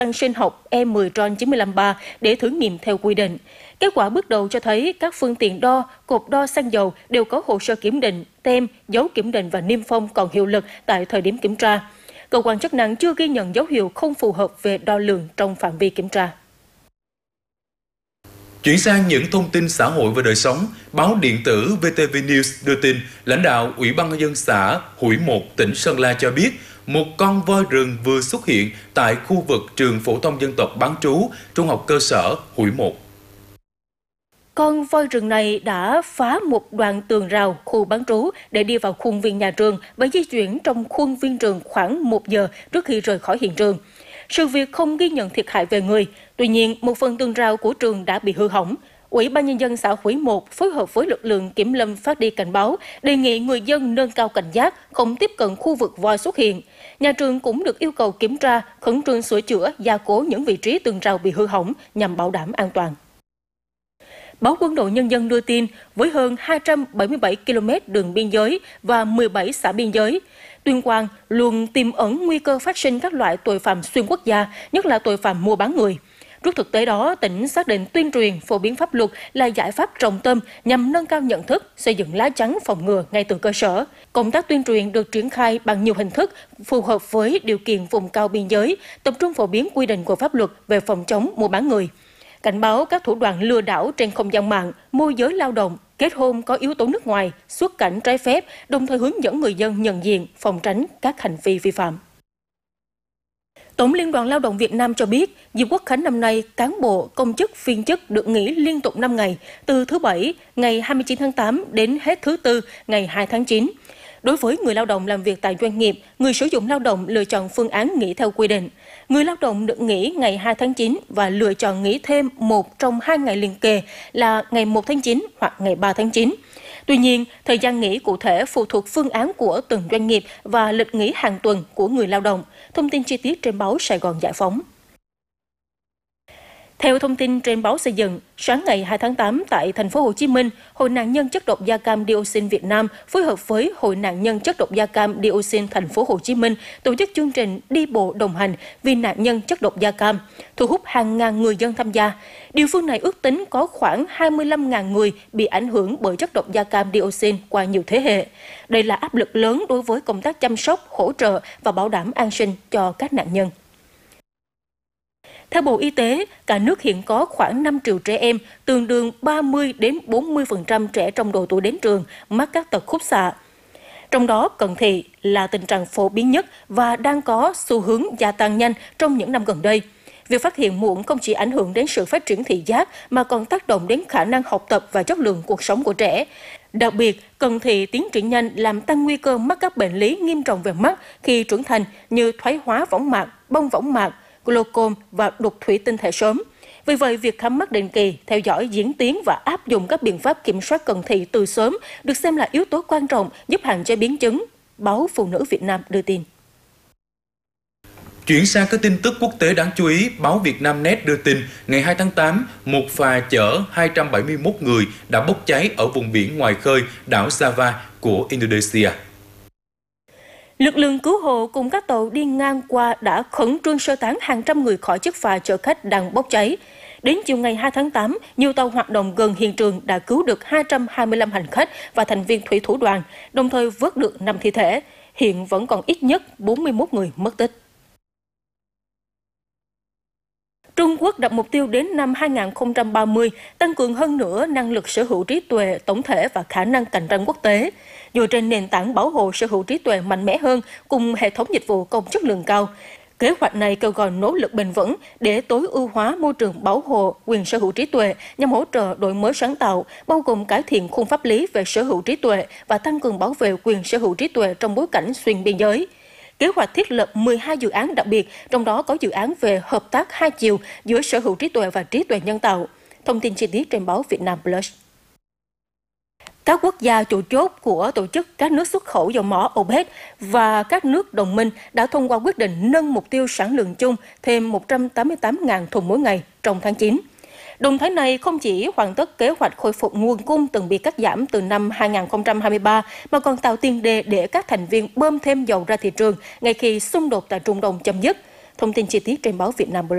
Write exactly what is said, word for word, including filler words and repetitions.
sinh học E mười RON chín lăm ba để thử nghiệm theo quy định. Kết quả bước đầu cho thấy các phương tiện đo, cột đo xăng dầu đều có hồ sơ kiểm định, tem, dấu kiểm định và niêm phong còn hiệu lực tại thời điểm kiểm tra. Cơ quan chức năng chưa ghi nhận dấu hiệu không phù hợp về đo lường trong phạm vi kiểm tra. Chuyển sang những thông tin xã hội và đời sống, báo điện tử vê tê vê News đưa tin, lãnh đạo Ủy ban nhân dân xã Hủy Một, tỉnh Sơn La cho biết, một con voi rừng vừa xuất hiện tại khu vực trường phổ thông dân tộc bán trú, trung học cơ sở Hủy Một. Con voi rừng này đã phá một đoạn tường rào khu bán trú để đi vào khuôn viên nhà trường và di chuyển trong khuôn viên trường khoảng một giờ trước khi rời khỏi hiện trường. Sự việc không ghi nhận thiệt hại về người, tuy nhiên một phần tường rào của trường đã bị hư hỏng. Ủy ban nhân dân xã Hủy Một phối hợp với lực lượng kiểm lâm phát đi cảnh báo, đề nghị người dân nâng cao cảnh giác, không tiếp cận khu vực voi xuất hiện. Nhà trường cũng được yêu cầu kiểm tra, khẩn trương sửa chữa, gia cố những vị trí tường rào bị hư hỏng nhằm bảo đảm an toàn. Báo Quân đội Nhân dân đưa tin, với hơn hai trăm bảy mươi bảy ki lô mét đường biên giới và mười bảy xã biên giới, Tuyên Quang luôn tiềm ẩn nguy cơ phát sinh các loại tội phạm xuyên quốc gia, nhất là tội phạm mua bán người. Trước thực tế đó, tỉnh xác định tuyên truyền, phổ biến pháp luật là giải pháp trọng tâm nhằm nâng cao nhận thức, xây dựng lá chắn phòng ngừa ngay từ cơ sở. Công tác tuyên truyền được triển khai bằng nhiều hình thức phù hợp với điều kiện vùng cao biên giới, tập trung phổ biến quy định của pháp luật về phòng chống mua bán người. Cảnh báo các thủ đoạn lừa đảo trên không gian mạng, môi giới lao động, kết hôn có yếu tố nước ngoài, xuất cảnh trái phép, đồng thời hướng dẫn người dân nhận diện, phòng tránh các hành vi vi phạm. Tổng Liên đoàn Lao động Việt Nam cho biết, dịp Quốc khánh năm nay, cán bộ, công chức, viên chức được nghỉ liên tục năm ngày, từ thứ Bảy, ngày hai mươi chín tháng tám đến hết thứ Tư, ngày hai tháng chín. Đối với người lao động làm việc tại doanh nghiệp, người sử dụng lao động lựa chọn phương án nghỉ theo quy định. Người lao động được nghỉ ngày hai tháng chín và lựa chọn nghỉ thêm một trong hai ngày liền kề là ngày một tháng chín hoặc ngày ba tháng chín. Tuy nhiên, thời gian nghỉ cụ thể phụ thuộc phương án của từng doanh nghiệp và lịch nghỉ hàng tuần của người lao động. Thông tin chi tiết trên báo Sài Gòn Giải phóng. Theo thông tin trên báo Xây dựng, sáng ngày hai tháng tám tại thành phố Hồ Chí Minh, Hội nạn nhân chất độc da cam dioxin Việt Nam phối hợp với Hội nạn nhân chất độc da cam dioxin thành phố Hồ Chí Minh tổ chức chương trình đi bộ đồng hành vì nạn nhân chất độc da cam, thu hút hàng ngàn người dân tham gia. Địa phương này ước tính có khoảng hai mươi lăm nghìn người bị ảnh hưởng bởi chất độc da cam dioxin qua nhiều thế hệ. Đây là áp lực lớn đối với công tác chăm sóc, hỗ trợ và bảo đảm an sinh cho các nạn nhân. Theo Bộ Y tế, cả nước hiện có khoảng năm triệu trẻ em, tương đương ba mươi đến bốn mươi phần trăm trẻ trong độ tuổi đến trường mắc các tật khúc xạ. Trong đó, cận thị là tình trạng phổ biến nhất và đang có xu hướng gia tăng nhanh trong những năm gần đây. Việc phát hiện muộn không chỉ ảnh hưởng đến sự phát triển thị giác mà còn tác động đến khả năng học tập và chất lượng cuộc sống của trẻ. Đặc biệt, cận thị tiến triển nhanh làm tăng nguy cơ mắc các bệnh lý nghiêm trọng về mắt khi trưởng thành như thoái hóa võng mạc, bong võng mạc, glaucom và đục thủy tinh thể sớm. Vì vậy, việc khám mắt định kỳ, theo dõi diễn tiến và áp dụng các biện pháp kiểm soát cận thị từ sớm được xem là yếu tố quan trọng giúp hạn chế biến chứng. Báo Phụ nữ Việt Nam đưa tin. Chuyển sang các tin tức quốc tế đáng chú ý, báo Vietnamnet đưa tin ngày hai tháng tám, một phà chở hai trăm bảy mươi mốt người đã bốc cháy ở vùng biển ngoài khơi đảo Java của Indonesia. Lực lượng cứu hộ cùng các tàu đi ngang qua đã khẩn trương sơ tán hàng trăm người khỏi chiếc phà chở khách đang bốc cháy. Đến chiều ngày hai tháng tám, nhiều tàu hoạt động gần hiện trường đã cứu được hai trăm hai mươi lăm hành khách và thành viên thủy thủ đoàn, đồng thời vớt được năm thi thể. Hiện vẫn còn ít nhất bốn mươi mốt người mất tích. Trung Quốc đặt mục tiêu đến năm hai nghìn không trăm ba mươi tăng cường hơn nữa năng lực sở hữu trí tuệ tổng thể và khả năng cạnh tranh quốc tế, dựa trên nền tảng bảo hộ sở hữu trí tuệ mạnh mẽ hơn cùng hệ thống dịch vụ công chất lượng cao. Kế hoạch này kêu gọi nỗ lực bền vững để tối ưu hóa môi trường bảo hộ quyền sở hữu trí tuệ nhằm hỗ trợ đổi mới sáng tạo, bao gồm cải thiện khung pháp lý về sở hữu trí tuệ và tăng cường bảo vệ quyền sở hữu trí tuệ trong bối cảnh xuyên biên giới. Kế hoạch thiết lập mười hai dự án đặc biệt, trong đó có dự án về hợp tác hai chiều giữa sở hữu trí tuệ và trí tuệ nhân tạo. Thông tin chi tiết trên báo Vietnam Plus. Các quốc gia chủ chốt của tổ chức các nước xuất khẩu dầu mỏ OPEC và các nước đồng minh đã thông qua quyết định nâng mục tiêu sản lượng chung thêm một trăm tám mươi tám nghìn thùng mỗi ngày trong tháng chín. Động thái này không chỉ hoàn tất kế hoạch khôi phục nguồn cung từng bị cắt giảm từ năm hai nghìn không trăm hai mươi ba, mà còn tạo tiền đề để các thành viên bơm thêm dầu ra thị trường ngay khi xung đột tại Trung Đông chấm dứt. Thông tin chi tiết trên báo Vietnam Plus.